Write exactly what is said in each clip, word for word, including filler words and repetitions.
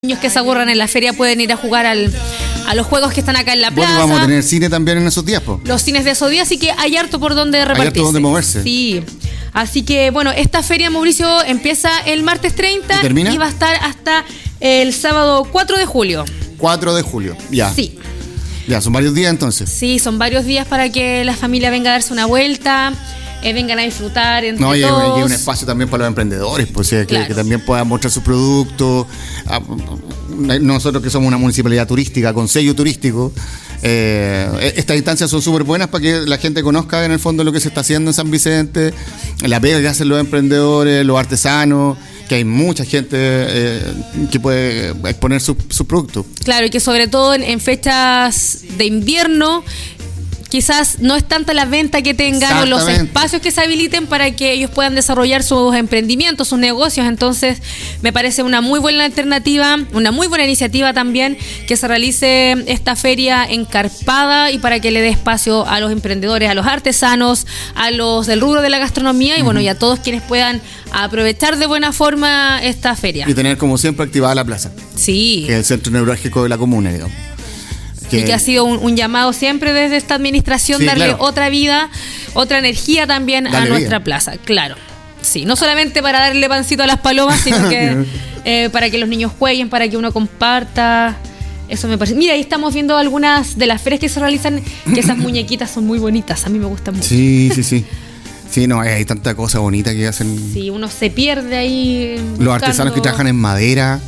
Niños que se aburran en la feria pueden ir a jugar al, a los juegos que están acá en la plaza. Bueno, vamos a tener cine también en esos días, po. Los cines de esos días, así que hay harto por donde repartirse. Hay harto donde moverse. Sí. Así que, bueno, esta feria, Mauricio, empieza el martes treinta ¿Y termina? Y va a estar hasta el sábado cuatro de julio. cuatro de julio, ya. Sí. Ya, son varios días entonces. Sí, son varios días para que la familia venga a darse una vuelta, eh, vengan a disfrutar entre No, y hay, todos. hay un espacio también para los emprendedores, pues, o sea, que, Claro. que también puedan mostrar sus productos. Ah, Nosotros que somos una municipalidad turística, con sello turístico, eh, estas instancias son súper buenas para que la gente conozca en el fondo lo que se está haciendo en San Vicente, la pega que hacen los emprendedores, los artesanos, que hay mucha gente eh, que puede exponer sus su productos. Claro, y que sobre todo en, en fechas de invierno quizás no es tanta la venta que tengan o los espacios que se habiliten para que ellos puedan desarrollar sus emprendimientos, sus negocios. Entonces me parece una muy buena alternativa, una muy buena iniciativa también que se realice esta feria encarpada y para que le dé espacio a los emprendedores, a los artesanos, a los del rubro de la gastronomía y uh-huh. bueno, y a todos quienes puedan aprovechar de buena forma esta feria. Y tener como siempre activada la plaza. Sí. Que es el centro neurálgico de la comuna, digamos. Que, y que ha sido un, un llamado siempre desde esta administración, sí, darle claro. otra vida, otra energía también Dale a nuestra vida. Plaza, claro. Sí, no solamente para darle pancito a las palomas, sino que eh, para que los niños jueguen, para que uno comparta. Eso me parece. Mira, ahí estamos viendo algunas de las ferias que se realizan, que esas muñequitas son muy bonitas, a mí me gustan mucho. Sí, sí, sí. Sí, no, hay tanta cosa bonita que hacen. Sí, uno se pierde ahí. Los buscando. artesanos que trabajan en madera.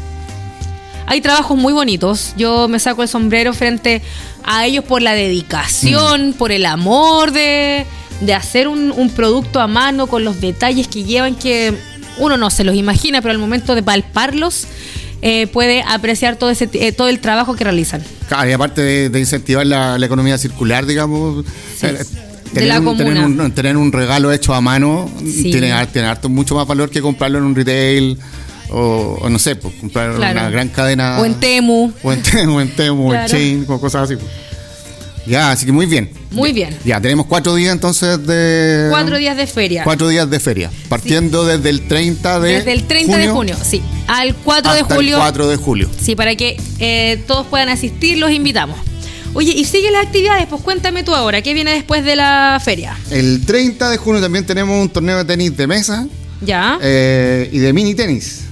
Hay trabajos muy bonitos. Yo me saco el sombrero frente a ellos por la dedicación, mm. por el amor de, de hacer un, un producto a mano con los detalles que llevan, que uno no se los imagina, pero al momento de palparlos eh, puede apreciar todo ese eh, todo el trabajo que realizan. Claro, y aparte de, de incentivar la, la economía circular, digamos, sí. eh, de tener, la un, comuna. Tener, un, tener un regalo hecho a mano sí. tiene, tiene harto, mucho más valor que comprarlo en un retail. O, o no sé, pues comprar claro. una gran cadena. O en Temu. O en Temu, en Temu, claro. en Chain, o cosas así. Ya, así que muy bien. Muy bien. Ya, tenemos cuatro días entonces de. Cuatro días de feria. Cuatro días de feria. Partiendo sí. desde el treinta de. Desde el treinta junio de junio, sí. Al cuatro de julio. El cuatro de julio. Sí, para que eh, todos puedan asistir, los invitamos. Oye, y sigue las actividades, pues cuéntame tú ahora, ¿qué viene después de la feria? El treinta de junio también tenemos un torneo de tenis de mesa. Ya. Eh, y de mini tenis.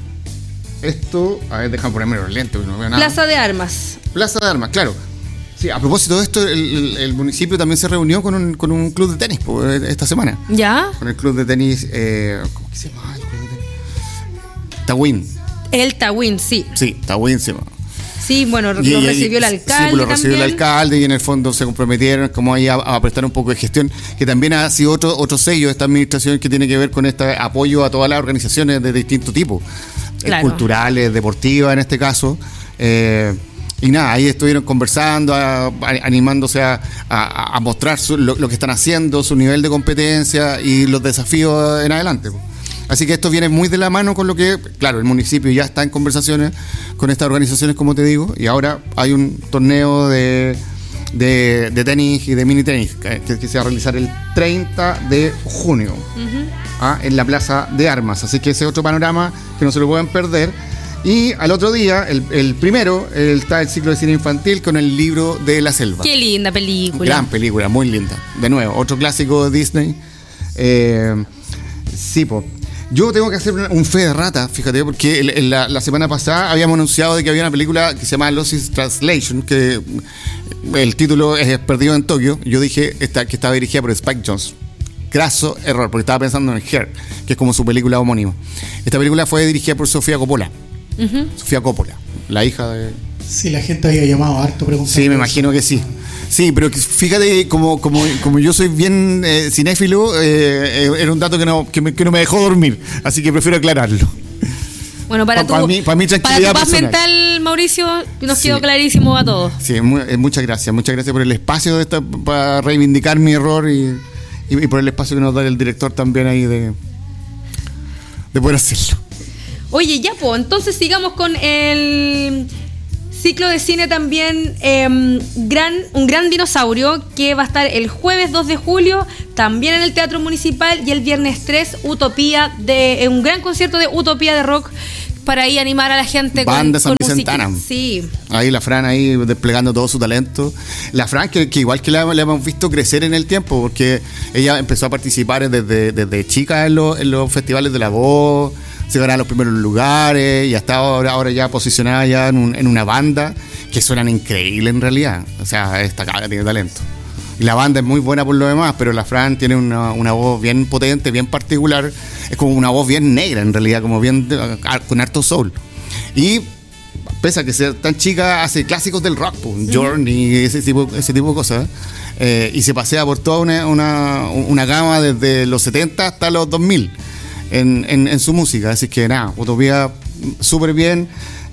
Esto, a ver, déjame ponerme los lentes, no veo nada. Plaza de Armas. Plaza de Armas, claro. Sí, a propósito de esto, el, el, el municipio también se reunió con un, con un club de tenis pues, esta semana. ¿Ya? Con el club de tenis, eh, ¿cómo que se llama el club de tenis? Tawin. El Tawin, sí. Sí, Tawin se llama. Sí, bueno, lo y, recibió el alcalde. Sí, lo recibió también. el alcalde y en el fondo se comprometieron como ahí a, a prestar un poco de gestión, que también ha sido otro, otro sello de esta administración que tiene que ver con este apoyo a todas las organizaciones de distinto tipo. Claro. Culturales, deportivas en este caso. Eh, y nada, ahí estuvieron conversando, a, a, animándose a, a, a mostrar su, lo, lo que están haciendo, su nivel de competencia y los desafíos en adelante. Así que esto viene muy de la mano con lo que, claro, el municipio ya está en conversaciones con estas organizaciones, como te digo, y ahora hay un torneo de, de, de tenis y de mini tenis que, que se va a realizar el treinta de junio. Uh-huh. ¿Ah? En la Plaza de Armas. Así que ese es otro panorama que no se lo pueden perder. Y al otro día, el, el primero, el, está el ciclo de cine infantil con el libro de la selva. Qué linda película. Gran película, muy linda. De nuevo, otro clásico de Disney. Eh, sí, po. Yo tengo que hacer un fe de rata, fíjate, porque el, el, la, la semana pasada habíamos anunciado de que había una película que se llama Lost in Translation, que el título es Perdido en Tokio. Yo dije esta, que estaba dirigida por Spike Jonze. Graso error, porque estaba pensando en Her, que es como su película homónima. Esta película fue dirigida por Sofía Coppola. Uh-huh. Sofía Coppola, la hija de... Sí, la gente había llamado harto preguntando. Sí, me imagino que sí. Sí, pero fíjate, como, como, como yo soy bien eh, cinéfilo, eh, eh, era un dato que no, que, me, que no me dejó dormir, así que prefiero aclararlo. Bueno, para, pa, tu, pa mí, pa mí tranquilidad para tu paz personal. mental, Mauricio, nos sí. quedó clarísimo a todos. Sí, muy, eh, muchas gracias, muchas gracias por el espacio de esta, para reivindicar mi error y, y, y por el espacio que nos da el director también ahí de, de poder hacerlo. Oye, ya pues, entonces sigamos con el ciclo de cine también, eh, gran, un gran dinosaurio, que va a estar el jueves dos de julio, también en el Teatro Municipal, y el viernes tres, Utopía, de, un gran concierto de Utopía de rock, para ahí animar a la gente. Banda con, San con Vicentana. Sí. Ahí la Fran ahí desplegando todo su talento. La Fran que, que igual que la, la hemos visto crecer en el tiempo, porque ella empezó a participar desde, desde chica en, lo, en los festivales de La Voz, se ganaba los primeros lugares y hasta ahora, ahora ya posicionada ya en, un, en una banda que suenan increíble en realidad. O sea, esta cabra tiene talento. Y la banda es muy buena por lo demás, pero la Fran tiene una, una voz bien potente, bien particular. Es como una voz bien negra, en realidad, como bien con harto soul. Y pese a que sea tan chica, hace clásicos del rock, pues, uh-huh. Journey, ese tipo, ese tipo de cosas. Eh, y se pasea por toda una, una, una gama desde los setenta hasta los dos mil en, en, en su música. Así que nada, Utopía súper bien.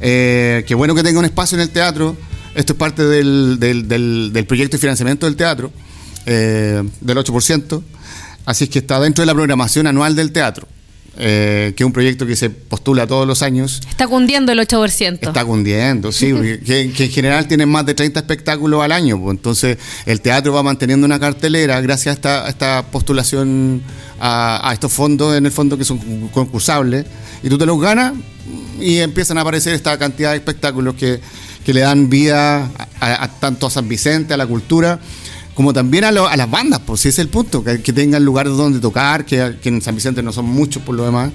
Eh, qué bueno que tenga un espacio en el teatro. Esto es parte del, del, del, del proyecto de financiamiento del teatro, eh, del ocho por ciento. Así es que está dentro de la programación anual del teatro, eh, que es un proyecto que se postula todos los años. Está cundiendo el ocho por ciento. Está cundiendo, sí, que, que en general tienen más de treinta espectáculos al año. Pues, entonces el teatro va manteniendo una cartelera gracias a esta, a esta postulación a, a estos fondos, en el fondo que son concursables. Y tú te los ganas y empiezan a aparecer esta cantidad de espectáculos que... que le dan vida a, a, a tanto a San Vicente, a la cultura, como también a, lo, a las bandas, pues si ese es el punto, que, que tengan lugares donde tocar, que, que en San Vicente no son muchos por lo demás,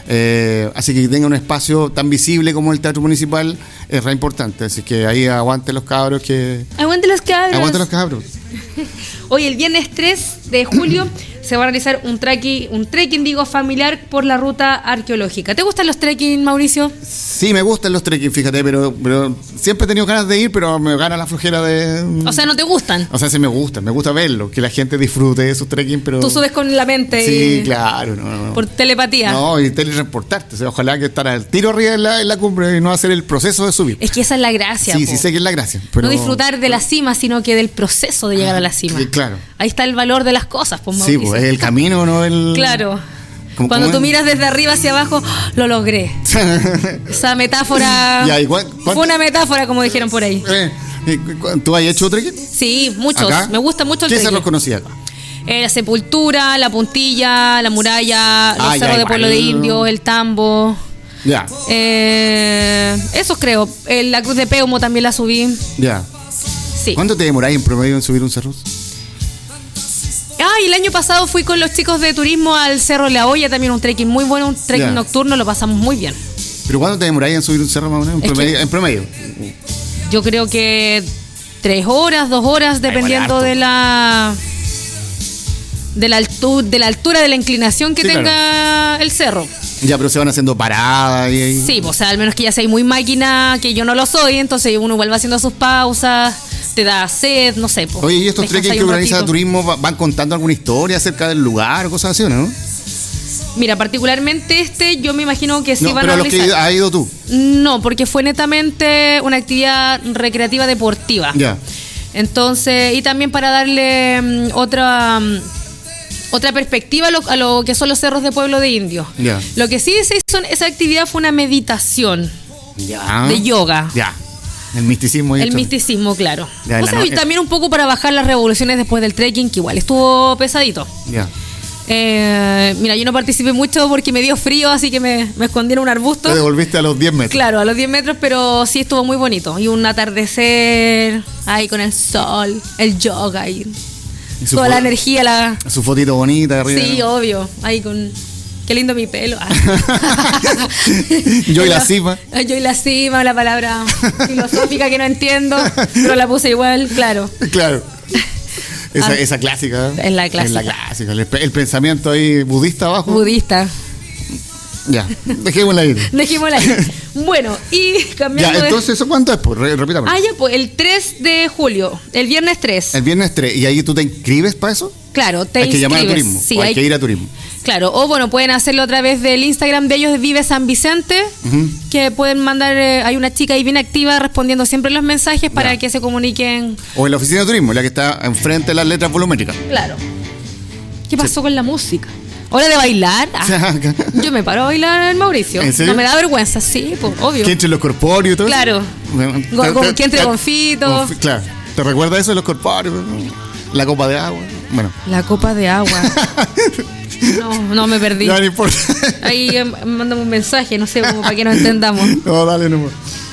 eh, así que tengan un espacio tan visible como el Teatro Municipal es re importante, así que ahí aguante los cabros que... Aguante los cabros. Aguante los cabros. Hoy el viernes tres de julio se va a realizar un trekking, un trekking digo, familiar por la ruta arqueológica. ¿Te gustan los trekking, Mauricio? Sí, me gustan los trekking, fíjate, pero, pero siempre he tenido ganas de ir, pero me gana la flojera de... O sea, ¿no te gustan? O sea, sí me gustan, me gusta verlo, que la gente disfrute de esos trekking, pero... Tú subes con la mente. Sí, y... claro. No, no. Por telepatía. No, y teletransportarte, o sea, ojalá que estar al tiro arriba en la, en la cumbre y no hacer el proceso de subir. Es que esa es la gracia. Sí, po. sí sé que es la gracia. Pero... No disfrutar de la cima, sino que del proceso de llegar a la cima. Sí, claro. Ahí está el valor de las cosas, pues, Mauricio. Sí, pues es el camino, no el... Claro. ¿Cómo, Cuando cómo tú es? miras desde arriba hacia abajo, lo logré. Esa metáfora ya, igual, fue una metáfora, como dijeron por ahí. Eh, ¿Tú has hecho trekking? Sí, muchos. ¿Acá? Me gusta mucho el ¿Qué trekking. cerros conocías acá? Eh, la Sepultura, la Puntilla, la Muralla, los Ah, cerros ya, de Pueblo de igual. Indios, el Tambo. Ya, Eh, esos creo. Eh, la Cruz de Peumo también la subí. ya. Sí. ¿Cuánto te demoráis en promedio en subir un cerro? Ah, y el año pasado fui con los chicos de turismo al Cerro La Olla, también un trekking muy bueno, un trekking Ya. nocturno, lo pasamos muy bien. ¿Pero cuánto te demoráis en subir un cerro más o menos? En Es promedio. que- En promedio. Yo creo que tres horas, dos horas, dependiendo harto. de la de la altura, de la altura de la inclinación que Sí, tenga claro. el cerro. Ya, pero se van haciendo paradas y ahí. Sí, o sea, al menos que ya seas muy máquina, que yo no lo soy, entonces uno igual va haciendo sus pausas, te da sed, no sé. Po, Oye, ¿y estos descansas trekking ahí que un organiza ratito. turismo va- van contando alguna historia acerca del lugar o cosas así, o no? Mira, particularmente este, yo me imagino que sí No, van pero a los que realizar. has ido tú. No, porque fue netamente una actividad recreativa deportiva. Ya. Entonces, y también para darle mm, otra mm, otra perspectiva a lo, a lo que son los cerros de Pueblo de Indios. Ya. Lo que sí se hizo en esa actividad fue una meditación Ya. de yoga. Ya. El misticismo. y El esto. misticismo, claro. Ya, O la sea, no- y también un poco para bajar las revoluciones después del trekking, que igual estuvo pesadito. Ya. Eh, mira, yo no participé mucho porque me dio frío, así que me, me escondí en un arbusto. Te devolviste a los diez metros. Claro, a los diez metros, pero sí estuvo muy bonito. Y un atardecer ahí con el sol, el yoga y Y su toda la fo- energía. la Su fotito bonita de arriba. Sí, ¿no? obvio. Ahí con... Qué lindo mi pelo. Ah. Yo y la cima. Yo y la cima, la palabra filosófica que no entiendo, pero la puse igual, claro. Claro. Esa, Ah. esa clásica. ¿eh? Es la clásica. Es la clásica. El, el pensamiento ahí budista abajo. Budista. Ya. Dejémosla ahí. Dejémosla ahí. Bueno, y Ya, cambiando de... entonces, ¿eso cuánto es? Pues, Re- repítame. Ah, ya, pues el tres de julio, el viernes tres. El viernes tres. ¿Y ahí tú te inscribes para eso? Claro, te hay que llamar a inscribes. turismo. Sí, o hay, hay que ir a turismo. Claro, o bueno, pueden hacerlo a través del Instagram de ellos, de Vive San Vicente, Ujú. que pueden mandar, eh, hay una chica ahí bien activa respondiendo siempre los mensajes para Ya. que se comuniquen. O en la oficina de turismo, la que está enfrente de las letras volumétricas. Claro. ¿Qué pasó con la música? ¿Hora de bailar? Ah, yo me paro a bailar el Mauricio. ¿En serio? No me da vergüenza, sí, pues, obvio. Que entre los corpóreos y todo Claro. eso. Go- go- que entre gonfito. Confi- Claro. ¿Te recuerda eso de los corpóreos? La copa de agua. Bueno. La copa de agua. No, no me perdí. Ya, no importa. Ahí eh, mándame un mensaje, no sé, como para que nos entendamos. No, dale nomás.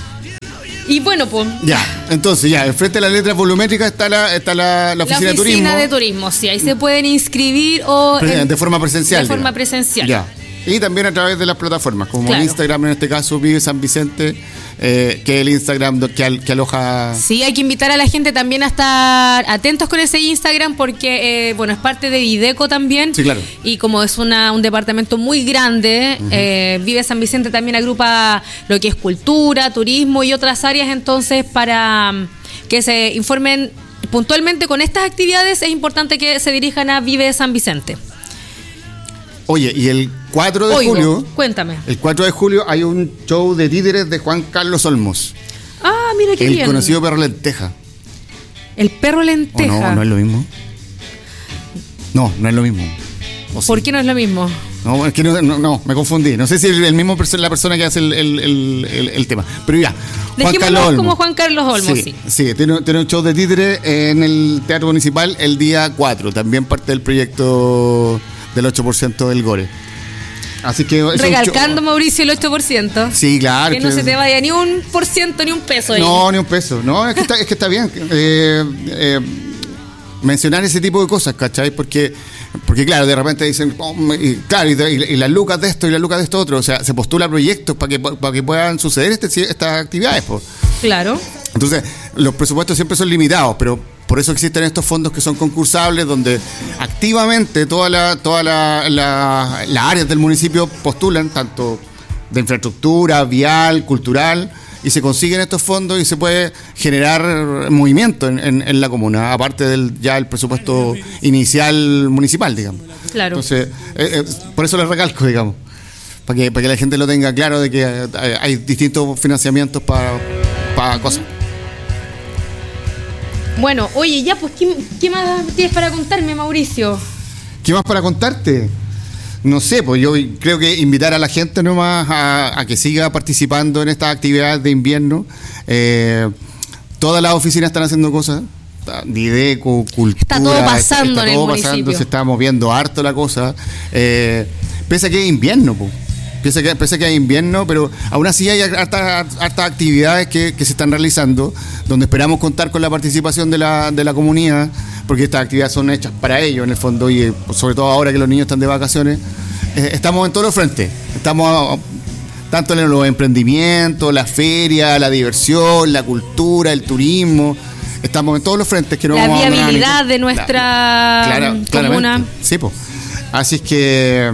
Y bueno, pues. Ya, entonces, ya, enfrente de las letras volumétricas está la, está la, la oficina de turismo. La oficina de turismo, sí, ahí se pueden inscribir o. En, de forma presencial. De forma digamos. presencial. Ya. Y también a través de las plataformas, como claro. Instagram, en este caso, Vive San Vicente, eh, que es el Instagram que, al, que aloja. Sí, hay que invitar a la gente también a estar atentos con ese Instagram, porque, eh, bueno, es parte de Videco también. Sí, claro. Y como es una, un departamento muy grande, uh-huh. eh, Vive San Vicente también agrupa lo que es cultura, turismo y otras áreas, entonces, para que se informen puntualmente con estas actividades, es importante que se dirijan a Vive San Vicente. Oye, y el cuatro de Oigo, julio. Cuéntame. El cuatro de julio hay un show de títeres de Juan Carlos Olmos. Ah, mira qué el bien. El conocido perro lenteja. El perro lenteja. ¿O no, no es lo mismo? No, no es lo mismo. ¿Por sí? qué no es lo mismo? No, es que no, no, no me confundí. No sé si es el mismo la persona que hace el, el, el, el, el tema. Pero ya. Juan Carlos Olmos. Como Juan Carlos Olmos, sí. Sí, sí tiene, tiene un show de títeres en el Teatro Municipal el día cuatro. También parte del proyecto del ocho por ciento del Gore. Así que recalcando, Mauricio, el ocho por ciento. Sí, claro. Que no que... se te vaya ni un por ciento ni un peso. No, ahí. Ni un peso. No, es que está, es que está bien. Eh, eh, mencionar ese tipo de cosas, ¿cachai? Porque, porque claro, de repente dicen, oh, y, claro, y, y, y las lucas de esto y las lucas de esto otro. O sea, se postula proyectos para que, para que puedan suceder este, estas actividades. Pues. Claro. Entonces, los presupuestos siempre son limitados, pero por eso existen estos fondos que son concursables, donde activamente todas la, toda la, la, las áreas del municipio postulan, tanto de infraestructura, vial, cultural, y se consiguen estos fondos y se puede generar movimiento en, en, en la comuna, aparte del ya el presupuesto inicial municipal, digamos. Claro. Entonces, eh, eh, por eso les recalco, digamos, para que, para que la gente lo tenga claro de que hay, hay distintos financiamientos para, para cosas. Bueno, oye, ya, pues, ¿qué, ¿qué más tienes para contarme, Mauricio? ¿Qué más para contarte? No sé, pues yo creo que invitar a la gente nomás a, a que siga participando en estas actividades de invierno. Eh, todas las oficinas están haciendo cosas. Videco, cultura. Está todo pasando está, está en todo el pasando, municipio. Se está moviendo harto la cosa. Eh, pese a que es invierno, pues. Pese a que, pese a que hay invierno, pero aún así hay hartas, hartas actividades que, que se están realizando, donde esperamos contar con la participación de la, de la comunidad, porque estas actividades son hechas para ellos, en el fondo, y sobre todo ahora que los niños están de vacaciones. Eh, estamos en todos los frentes. Estamos tanto en los emprendimientos, la feria, la diversión, la cultura, el turismo. Estamos en todos los frentes que no la vamos a viabilidad de nuestra Clara, comuna. Sí, pues. Así es que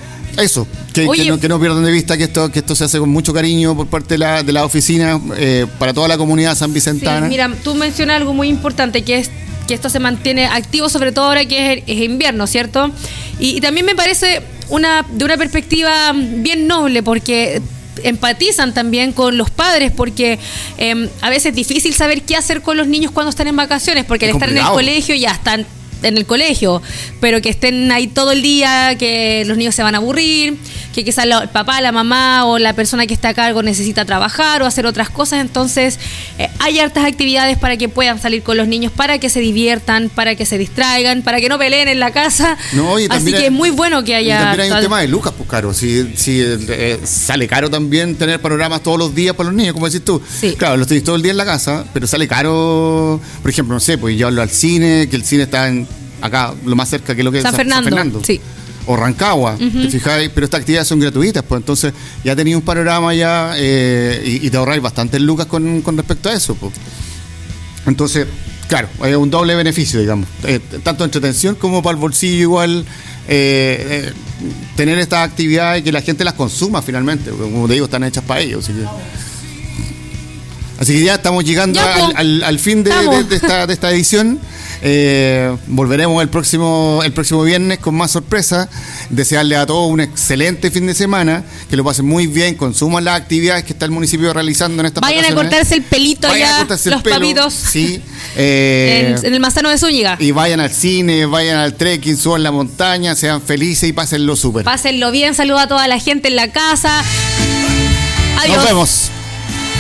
eso, que, que, no, que no pierdan de vista que esto que esto se hace con mucho cariño por parte de la, de la oficina eh, para toda la comunidad sanvicentana. Sí, mira, tú mencionas algo muy importante, que es que esto se mantiene activo, sobre todo ahora que es, es invierno, ¿cierto? Y, y también me parece una de una perspectiva bien noble, porque empatizan también con los padres, porque eh, a veces es difícil saber qué hacer con los niños cuando están en vacaciones, porque al estar en el colegio ya están en el colegio, pero que estén ahí todo el día, que los niños se van a aburrir, que quizás el papá, la mamá o la persona que está a cargo necesita trabajar o hacer otras cosas. Entonces eh, hay hartas actividades para que puedan salir con los niños, para que se diviertan, para que se distraigan, para que no peleen en la casa. No, y así que hay, es muy bueno que haya... También hay un tal... tema de lucas, pues caro. Si, si eh, sale caro también tener panoramas todos los días para los niños, como decís tú. Sí. Claro, los tenés todo el día en la casa, pero sale caro, por ejemplo, no sé, pues llevarlo al cine, que el cine está en acá, lo más cerca que lo que es San Fernando, San Fernando. Sí. O Rancagua, uh-huh. ¿Te fijáis? Pero estas actividades son gratuitas, pues entonces ya tenéis un panorama ya eh, y, y te ahorráis bastantes lucas con, con respecto a eso, pues. Entonces, claro, hay un doble beneficio, digamos, eh, tanto entretención como para el bolsillo igual, eh, eh, tener estas actividades y que la gente las consuma finalmente, porque como te digo, están hechas para ellos, así que... Así que ya estamos llegando ya, al, al, al fin de, de, de, esta, de esta edición. Eh, volveremos el próximo el próximo viernes con más sorpresas. Desearle a todos un excelente fin de semana, que lo pasen muy bien, consuman las actividades que está el municipio realizando en estas vayan vacaciones. A cortarse el pelito. Vayan ya, a cortarse los el pelo, papitos. Sí, eh, en, en el Manzano de Zúñiga. Y vayan al cine, vayan al trekking, suban la montaña, sean felices y pásenlo súper. Pásenlo bien, saluda a toda la gente en la casa. Adiós. Nos vemos.